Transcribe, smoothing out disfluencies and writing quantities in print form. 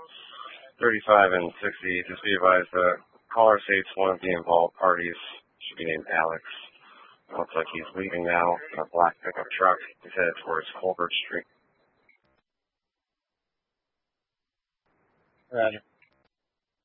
35 and 60. Just be advised the caller states one of the involved parties should be named Alex. It looks like he's leaving now in a black pickup truck. He's headed towards Colbert Street. Roger.